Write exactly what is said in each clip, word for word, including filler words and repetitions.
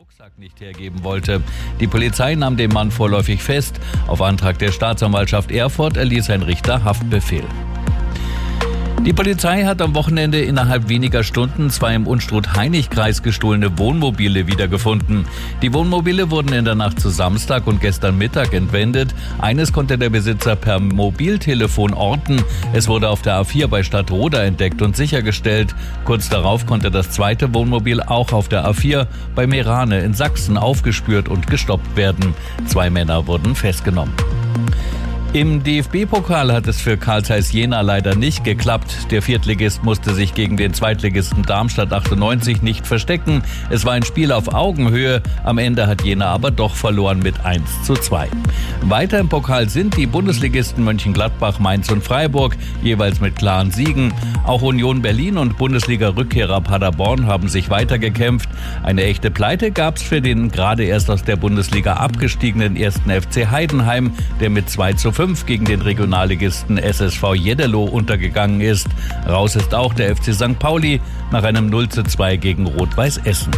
Rucksack nicht hergeben wollte. Die Polizei nahm den Mann vorläufig fest. Auf Antrag der Staatsanwaltschaft Erfurt erließ ein Richter Haftbefehl. Die Polizei hat am Wochenende innerhalb weniger Stunden zwei im Unstrut-Hainich-Kreis gestohlene Wohnmobile wiedergefunden. Die Wohnmobile wurden in der Nacht zu Samstag und gestern Mittag entwendet. Eines konnte der Besitzer per Mobiltelefon orten. Es wurde auf der A vier bei Stadtroda entdeckt und sichergestellt. Kurz darauf konnte das zweite Wohnmobil auch auf der A vier bei Meerane in Sachsen aufgespürt und gestoppt werden. Zwei Männer wurden festgenommen. Im D F B-Pokal hat es für Carl Zeiss Jena leider nicht geklappt. Der Viertligist musste sich gegen den Zweitligisten Darmstadt achtundneunzig nicht verstecken. Es war ein Spiel auf Augenhöhe. Am Ende hat Jena aber doch verloren mit eins zu zwei. Weiter im Pokal sind die Bundesligisten Mönchengladbach, Mainz und Freiburg, jeweils mit klaren Siegen. Auch Union Berlin und Bundesliga-Rückkehrer Paderborn haben sich weitergekämpft. Eine echte Pleite gab's für den gerade erst aus der Bundesliga abgestiegenen ersten F C Heidenheim, der mit zwei zu fünf gegen den Regionalligisten S S V Jeddelo untergegangen ist. Raus ist auch der F C Sankt Pauli nach einem null zu zwei gegen Rot-Weiß Essen.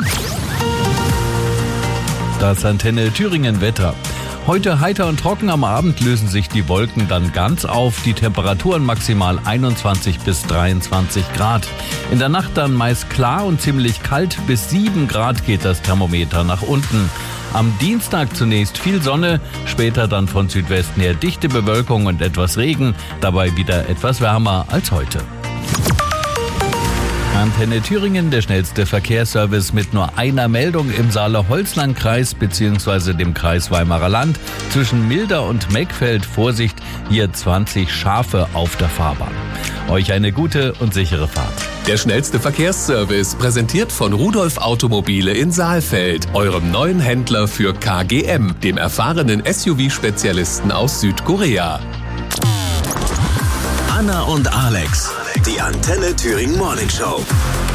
Das Antenne Thüringen Wetter. Heute heiter und trocken, am Abend lösen sich die Wolken dann ganz auf. Die Temperaturen maximal einundzwanzig bis dreiundzwanzig Grad. In der Nacht dann meist klar und ziemlich kalt, bis sieben Grad geht das Thermometer nach unten. Am Dienstag zunächst viel Sonne, später dann von Südwesten her dichte Bewölkung und etwas Regen, dabei wieder etwas wärmer als heute. Antenne Thüringen, der schnellste Verkehrsservice mit nur einer Meldung im Saale-Holzland-Kreis bzw. dem Kreis Weimarer Land. Zwischen Milder und Meckfeld, Vorsicht, hier zwanzig Schafe auf der Fahrbahn. Euch eine gute und sichere Fahrt. Der schnellste Verkehrsservice, präsentiert von Rudolf Automobile in Saalfeld, eurem neuen Händler für K G M, dem erfahrenen S U V-Spezialisten aus Südkorea. Anna und Alex, die Antenne Thüringen Morning Show.